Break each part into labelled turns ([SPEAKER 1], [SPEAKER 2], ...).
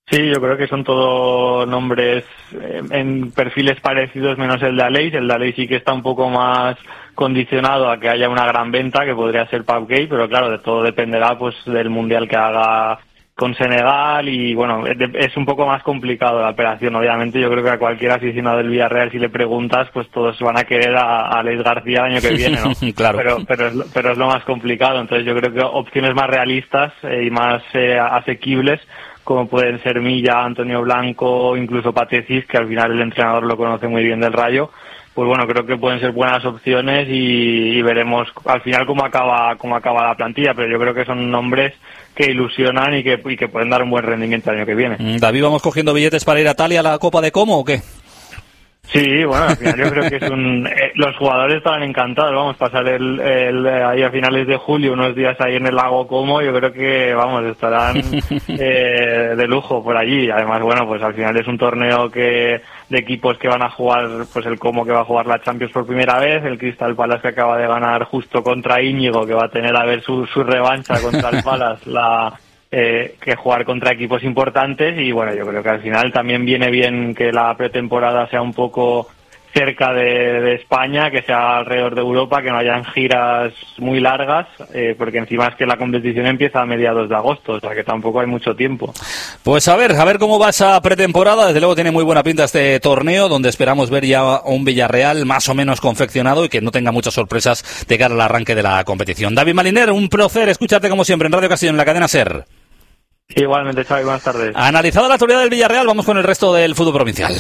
[SPEAKER 1] Sí, yo creo que son todos nombres en perfiles parecidos menos el de Aleix. El de Aleix sí que está un poco más condicionado a que haya una gran venta, que podría ser Pau Gay, pero claro, de todo dependerá pues del mundial que haga con Senegal y bueno, es un poco más complicado la operación. Obviamente yo creo que a cualquier aficionado del Villarreal, si le preguntas, pues todos van a querer a Aleix García el año que viene, ¿no?
[SPEAKER 2] Claro.
[SPEAKER 1] Pero es lo más complicado. Entonces yo creo que opciones más realistas y más asequibles, como pueden ser Milla, Antonio Blanco, incluso Patecis, que al final el entrenador lo conoce muy bien del Rayo, pues bueno, creo que pueden ser buenas opciones y veremos al final cómo acaba la plantilla, pero yo creo que son nombres que ilusionan y que pueden dar un buen rendimiento el año que viene.
[SPEAKER 2] David, ¿vamos cogiendo billetes para ir a Italia a la Copa de Como o qué?
[SPEAKER 1] Sí, bueno, al final yo creo que es los jugadores estarán encantados, vamos, pasar ahí a finales de julio, unos días ahí en el lago Como, yo creo que, vamos, estarán de lujo por allí. Además, bueno, pues al final es un torneo de equipos que van a jugar, pues el Como que va a jugar la Champions por primera vez, el Crystal Palace que acaba de ganar justo contra Íñigo, que va a tener a ver su revancha contra el Palace, que jugar contra equipos importantes y bueno, yo creo que al final también viene bien que la pretemporada sea un poco cerca de España, que sea alrededor de Europa, que no hayan giras muy largas, porque encima es que la competición empieza a mediados de agosto, o sea que tampoco hay mucho tiempo.
[SPEAKER 2] Pues a ver cómo va esa pretemporada. Desde luego tiene muy buena pinta este torneo, donde esperamos ver ya un Villarreal más o menos confeccionado y que no tenga muchas sorpresas de cara al arranque de la competición. David Maliner, un placer escucharte como siempre en Radio Castellón, en la cadena SER.
[SPEAKER 1] Igualmente, Xavi, buenas tardes.
[SPEAKER 2] Analizada la actualidad del Villarreal, vamos con el resto del fútbol provincial.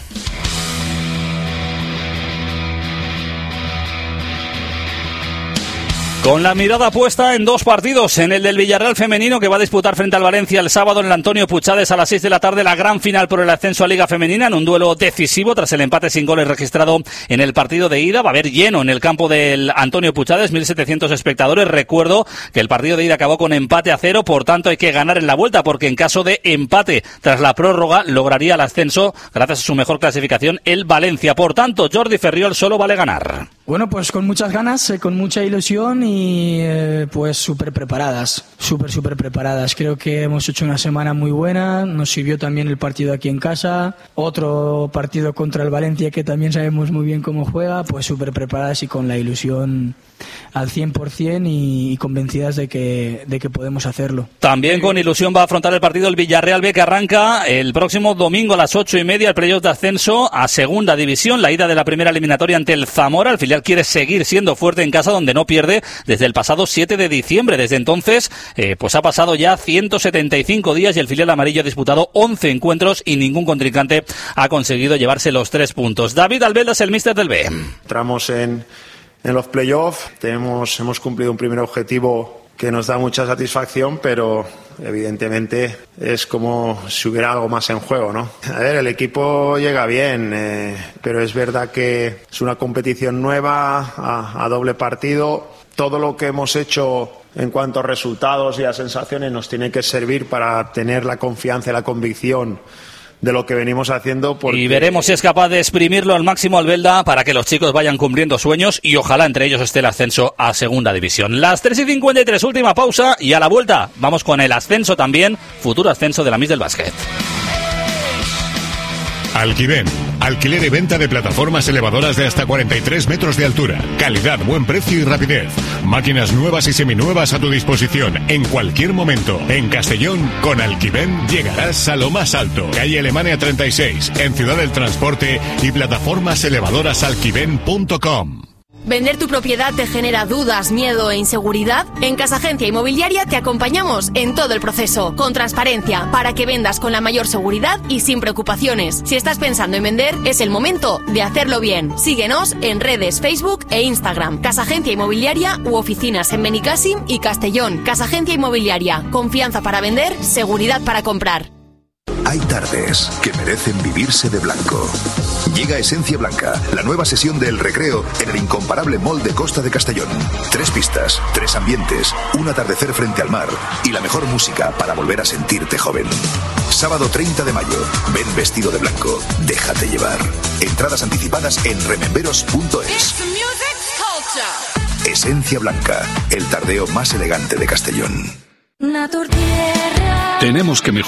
[SPEAKER 2] Con la mirada puesta en dos partidos, en el del Villarreal femenino que va a disputar frente al Valencia el sábado en el Antonio Puchades a las 6 de la tarde, la gran final por el ascenso a Liga Femenina en un duelo decisivo tras el empate sin goles registrado en el partido de ida. Va a haber lleno en el campo del Antonio Puchades, 1.700 espectadores. Recuerdo que el partido de ida acabó con empate a 0, por tanto hay que ganar en la vuelta, porque en caso de empate tras la prórroga lograría el ascenso gracias a su mejor clasificación el Valencia. Por tanto, Jordi Ferriol, solo vale ganar.
[SPEAKER 3] Bueno, pues con muchas ganas, con mucha ilusión y pues súper preparadas. Creo que hemos hecho una semana muy buena, nos sirvió también el partido aquí en casa, otro partido contra el Valencia que también sabemos muy bien cómo juega, pues súper preparadas y con la ilusión al 100% y convencidas de que podemos hacerlo.
[SPEAKER 2] También con ilusión va a afrontar el partido el Villarreal B, que arranca el próximo domingo a las 8:30, el playoff de ascenso a Segunda División, la ida de la primera eliminatoria ante el Zamora. El filial quiere seguir siendo fuerte en casa, donde no pierde desde el pasado 7 de diciembre. Desde entonces, pues ha pasado ya 175 días y el filial amarillo ha disputado 11 encuentros y ningún contrincante ha conseguido llevarse los 3 puntos. David Albelda es el míster del B.
[SPEAKER 4] Entramos en los playoffs, hemos cumplido un primer objetivo que nos da mucha satisfacción, pero evidentemente es como si hubiera algo más en juego, ¿no? A ver, el equipo llega bien, pero es verdad que es una competición nueva, a doble partido. Todo lo que hemos hecho en cuanto a resultados y a sensaciones nos tiene que servir para tener la confianza y la convicción de lo que venimos haciendo.
[SPEAKER 2] Y veremos si es capaz de exprimirlo al máximo Albelda para que los chicos vayan cumpliendo sueños y ojalá entre ellos esté el ascenso a Segunda División. Las 3:53, última pausa y a la vuelta vamos con el ascenso también, futuro ascenso de la Miss del Básquet.
[SPEAKER 5] Alquiven, alquiler y venta de plataformas elevadoras de hasta 43 metros de altura. Calidad, buen precio y rapidez. Máquinas nuevas y seminuevas a tu disposición en cualquier momento. En Castellón, con Alquiven llegarás a lo más alto. Calle Alemania 36, en Ciudad del Transporte y plataformas elevadoras alquiven.com.
[SPEAKER 6] ¿Vender tu propiedad te genera dudas, miedo e inseguridad? En Casa Agencia Inmobiliaria te acompañamos en todo el proceso, con transparencia, para que vendas con la mayor seguridad y sin preocupaciones. Si estás pensando en vender, es el momento de hacerlo bien. Síguenos en redes Facebook e Instagram. Casa Agencia Inmobiliaria u oficinas en Benicàssim y Castellón. Casa Agencia Inmobiliaria. Confianza para vender, seguridad para comprar.
[SPEAKER 7] Hay tardes que merecen vivirse de blanco. Llega Esencia Blanca, la nueva sesión del recreo en el incomparable Mall de Costa de Castellón. 3 pistas, 3 ambientes, un atardecer frente al mar y la mejor música para volver a sentirte joven. Sábado 30 de mayo, ven vestido de blanco, déjate llevar. Entradas anticipadas en rememberos.es. Esencia Blanca, el tardeo más elegante de Castellón.
[SPEAKER 8] Tenemos que mejorar.